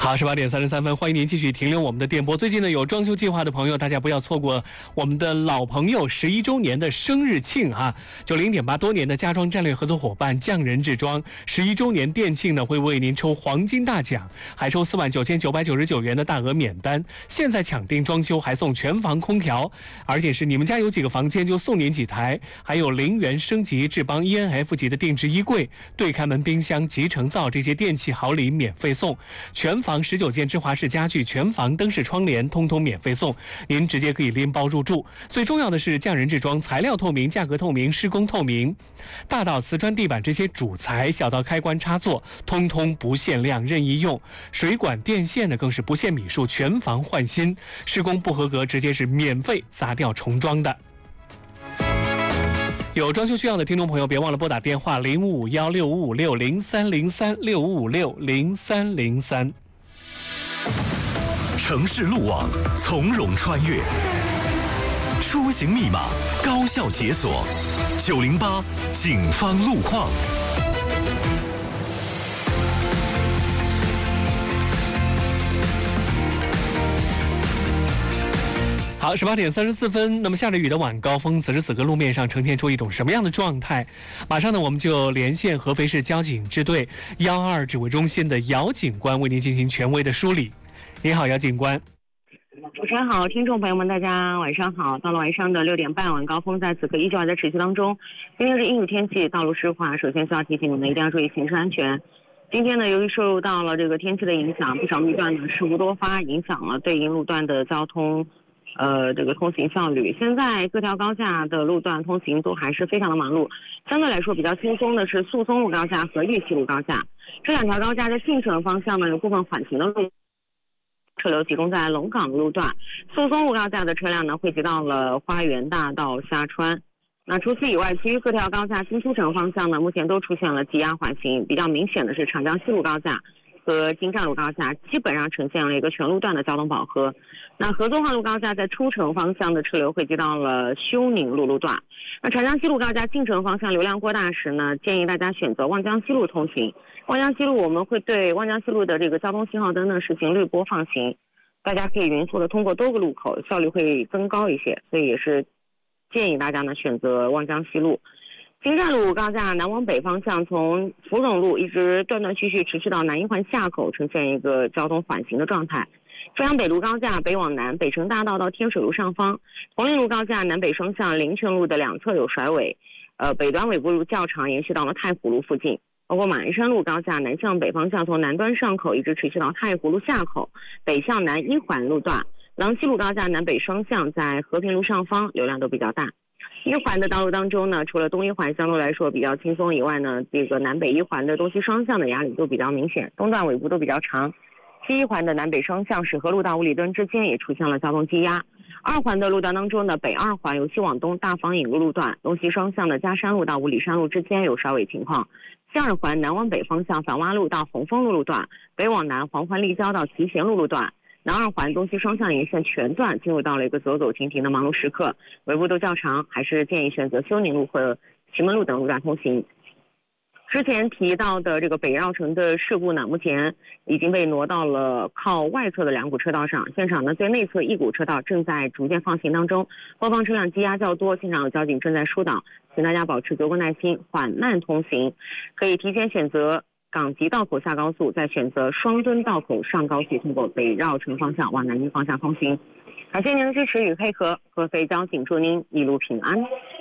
好，18:33，欢迎您继续停留我们的电波。最近呢，有装修计划的朋友，大家不要错过我们的老朋友11周年的生日庆啊！90.8多年的家装战略合作伙伴匠人制装11周年店庆呢，会为您抽黄金大奖，还抽49999元的大额免单。现在抢订装修还送全房空调，而且是你们家有几个房间就送您几台，还有0元升级智邦 ENF 级的定制衣柜、对开门冰箱、集成灶这些电器好礼免费送，全房19件芝华士家具，全房灯饰窗帘通通免费送，您直接可以拎包入住。最重要的是匠人制装，材料透明，价格透明，施工透明，大到瓷砖地板这些主材，小到开关插座，通通不限量任意用。水管电线呢更是不限米数，全房换新，施工不合格直接是免费砸掉重装的。有装修需要的听众朋友，别忘了拨打电话055165560303，05560303。 城市路网从容穿越，出行密码高效解锁，908警方路况。 好，18:34，那么下着雨的晚高峰，此时此刻路面上呈现出一种什么样的状态？马上呢，我们就连线合肥市交警支队12指挥中心的姚警官，为您进行权威的梳理。你好，姚警官。 主持人好，听众朋友们，大家晚上好。到了晚上的6点半，晚高峰在此刻依旧还在持续当中。今天是阴雨天气，道路湿滑，首先需要提醒你们一定要注意行车安全。今天呢，由于受到了这个天气的影响，不少路段呢事故多发，影响了对应路段的交通。这个通行效率，现在各条高架的路段通行都还是非常的忙碌。相对来说比较轻松的是宿松路高架和玉溪路高架，这两条高架在进城方向呢有部分缓行的路，车流集中在龙岗路段。宿松路高架的车辆呢汇集到了花园大道下川。那除此以外，其余各条高架进出城方向呢目前都出现了积压缓行，比较明显的是长江西路高架和金站路高架基本上呈现了一个全路段的交通饱和。那合作化路高架在出城方向的车流汇集到了休宁路路段。那长江西路高架进城方向流量过大时呢，建议大家选择望江西路通行。望江西路我们会对望江西路的这个交通信号灯呢实行绿波放行，大家可以匀速的通过多个路口，效率会增高一些，所以也是建议大家呢选择望江西路。金站路高架南往北方向，从芙蓉路一直断断续续持续到南一环下口，呈现一个交通缓行的状态。中央北路高架北往南，北城大道到天水路上方，铜陵路高架南北双向林泉路的两侧有甩尾，北端尾部路较长，延续到了太湖路附近。包括马鞍山路高架南向北方向，从南端上口一直持续到太湖路下口，北向南一环路段。郎西路高架南北双向在和平路上方，流量都比较大。一环的道路当中呢，除了东一环相对来说比较轻松以外呢，这个南北一环的东西双向的压力都比较明显，东段尾部都比较长。西一环的南北双向水河路到五里墩之间也出现了交通积压。二环的路段当中呢，北二环由西往东大房引路路段，东西双向的嘉山路到五里山路之间有甩尾情况。西二环南往北方向反洼路到红枫路路段，北往南黄环立交到集贤路路段。南二环东西双向沿线全段进入到了一个走走停停的忙碌时刻，尾部都较长，还是建议选择休宁路或祁门路等路段通行。之前提到的这个北绕城的事故呢，目前已经被挪到了靠外侧的2股车道上，现场呢最内侧1股车道正在逐渐放行当中，后方车辆积压较多，现场有交警正在疏导，请大家保持足够耐心，缓慢通行，可以提前选择港吉道口下高速，再选择双墩道口上高速，通过北绕城方向往南京方向通行。感谢您的支持与配合，合肥交警祝您一路平安。